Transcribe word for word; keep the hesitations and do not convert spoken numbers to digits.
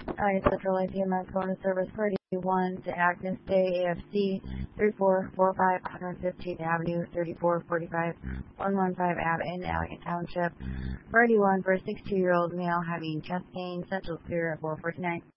I Central Lithium Corona Service thirty-one to Agnes Day A F C thirty-four forty-five one hundred fifteenth Avenue thirty-four forty-five one fifteen Ave in Allegan Township. thirty-one for a sixty-two-year-old male having chest pain, central clear at four forty-nine.